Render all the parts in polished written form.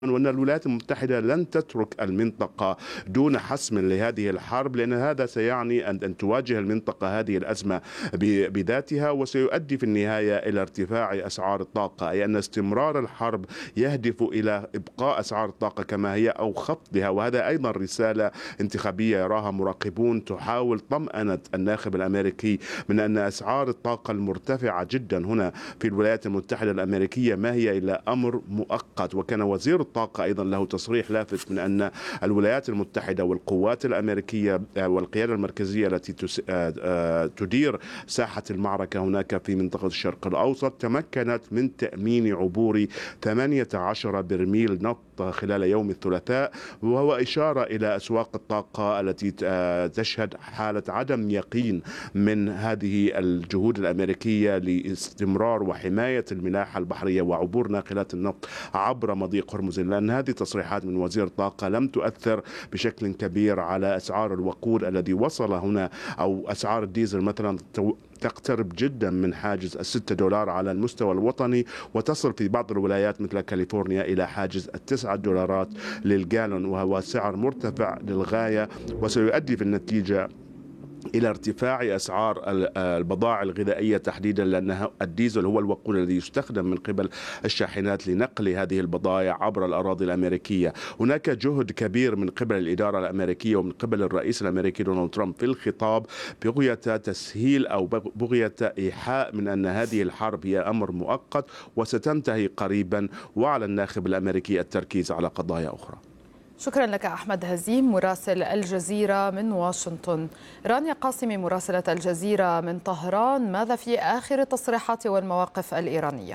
وأن الولايات المتحدة لن تترك المنطقة دون حسم لهذه الحرب، لأن هذا سيعني أن تواجه المنطقة هذه الأزمة بذاتها، وسيؤدي في النهاية إلى ارتفاع أسعار الطاقة، أي أن استمرار الحرب يهدف إلى إبقاء أسعار الطاقة كما هي أو خفضها. وهذا أيضا رسالة انتخابية يراها مراقبون تحاول طمأنة الناخب الأمريكي من أن أسعار الطاقة المرتفعة جدا هنا في الولايات المتحدة الأمريكية ما هي إلا أمر مؤقت. وكان وزير الطاقة أيضا له تصريح لافت من أن الولايات المتحدة والقوات الأمريكية والقيادة المركزية التي تدير ساحة المعركة هناك في منطقة الشرق الأوسط تمكنت من تأمين عبور 18 برميل نفط خلال يوم الثلاثاء، وهو إشارة إلى أسواق الطاقة التي تشهد حالة عدم يقين من هذه الجهود الأمريكية لاستمرار وحماية الملاحة البحرية وعبور ناقلات النفط عبر مضيق هرمز، لأن هذه تصريحات من وزير الطاقة لم تؤثر بشكل كبير على أسعار الوقود الذي وصل هنا، أو أسعار الديزل مثلا تقترب جدا من حاجز $6 على المستوى الوطني، وتصل في بعض الولايات مثل كاليفورنيا إلى حاجز $9 للجالون، وهو سعر مرتفع للغاية، وسيؤدي في النتيجة إلى ارتفاع أسعار البضائع الغذائية تحديدا، لأن الديزل هو الوقود الذي يستخدم من قبل الشاحنات لنقل هذه البضائع عبر الأراضي الأمريكية. هناك جهد كبير من قبل الإدارة الأمريكية ومن قبل الرئيس الأمريكي دونالد ترامب في الخطاب بغية تسهيل أو بغية إيحاء من أن هذه الحرب هي أمر مؤقت وستنتهي قريبا، وعلى الناخب الأمريكي التركيز على قضايا أخرى. شكرا لك أحمد هزيم مراسل الجزيرة من واشنطن. رانيا قاسمي مراسلة الجزيرة من طهران، ماذا في آخر التصريحات والمواقف الإيرانية؟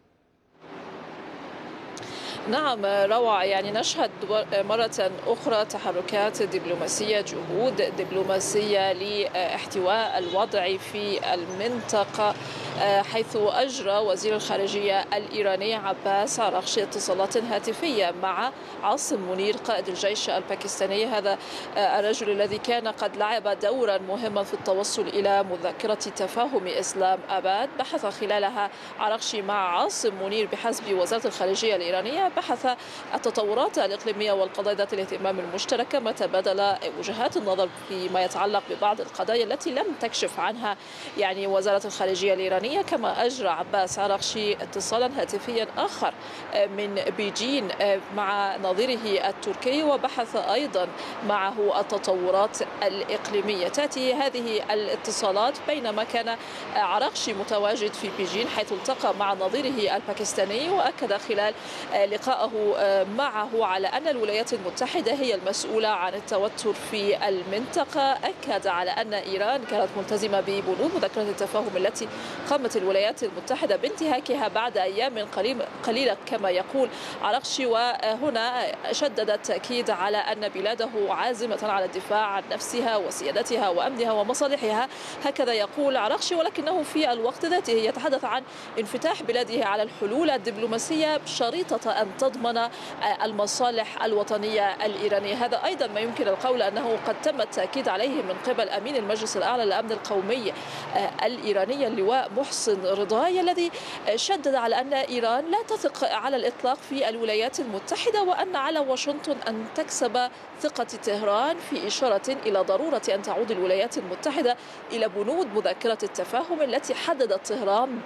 نعم روعة، يعني نشهد مرة أخرى تحركات دبلوماسية، جهود دبلوماسية لاحتواء الوضع في المنطقة، حيث أجرى وزير الخارجية الإيراني عباس عراقشي اتصالات هاتفية مع عاصم منير قائد الجيش الباكستاني، هذا الرجل الذي كان قد لعب دورا مهما في التوصل إلى مذكرة تفاهم إسلام آباد. بحث خلالها عراقشي مع عاصم منير بحسب وزارة الخارجية الإيرانية، بحث التطورات الإقليمية والقضايا ذات الاهتمام المشترك، كما تبادل وجهات النظر فيما يتعلق ببعض القضايا التي لم تكشف عنها يعني وزارة الخارجية الإيرانية. كما أجرى عباس عراقشي اتصالا هاتفيا آخر من بيجين مع نظيره التركي، وبحث أيضا معه التطورات الإقليمية. تأتي هذه الاتصالات بينما كان عراقشي متواجد في بيجين، حيث التقى مع نظيره الباكستاني، وأكد خلال لقائه معه على أن الولايات المتحدة هي المسؤولة عن التوتر في المنطقة. أكد على أن إيران كانت ملتزمة ببنود مذكرة التفاهم التي قامت الولايات المتحدة بانتهاكها بعد أيام قليلة كما يقول عراقشي. وهنا شدد التأكيد على أن بلاده عازمة على الدفاع عن نفسها وسيادتها وأمنها ومصالحها، هكذا يقول عراقشي، ولكنه في الوقت ذاته يتحدث عن انفتاح بلاده على الحلول الدبلوماسية شريطة أن تضمن المصالح الوطنية الإيرانية. هذا أيضا ما يمكن القول أنه قد تم التأكيد عليه من قبل أمين المجلس الأعلى للأمن القومي الإيراني اللواء محسن رضاي، الذي شدد على أن إيران لا تثق على الإطلاق في الولايات المتحدة، وأن على واشنطن أن تكسب ثقة طهران، في إشارة إلى ضرورة أن تعود الولايات المتحدة إلى بنود مذكرة التفاهم التي حددت طهران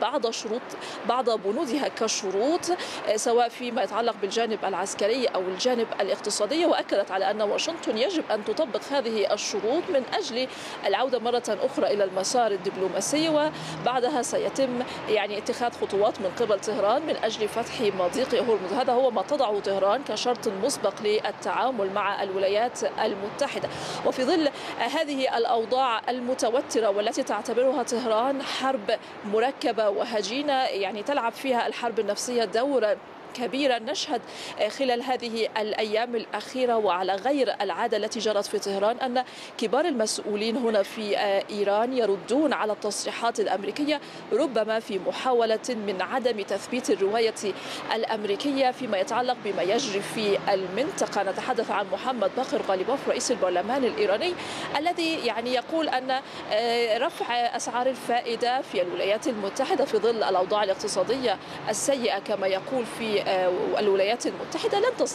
بعض بنودها كشروط، سواء فيما يتعلق بالجانب العسكري أو الجانب الاقتصادي. وأكدت على أن واشنطن يجب أن تطبق هذه الشروط من أجل العودة مرة أخرى إلى المسار الدبلوماسي، وبعدها سيتم يعني اتخاذ خطوات من قبل طهران من أجل فتح مضيق هرمز. هذا هو ما تضعه طهران كشرط مسبق للتعامل مع الولايات المتحدة. وفي ظل هذه الأوضاع المتوترة والتي تعتبرها طهران حرب مركبة وهجينة، يعني تلعب فيها الحرب النفسية دورا كبيرة، نشهد خلال هذه الأيام الأخيرة وعلى غير العادة التي جرت في طهران أن كبار المسؤولين هنا في إيران يردون على التصريحات الأمريكية، ربما في محاولة من عدم تثبيت الرواية الأمريكية فيما يتعلق بما يجري في المنطقة. نتحدث عن محمد باقر غالباف رئيس البرلمان الإيراني، الذي يعني يقول أن رفع أسعار الفائدة في الولايات المتحدة في ظل الأوضاع الاقتصادية السيئة كما يقول في الولايات المتحدة لن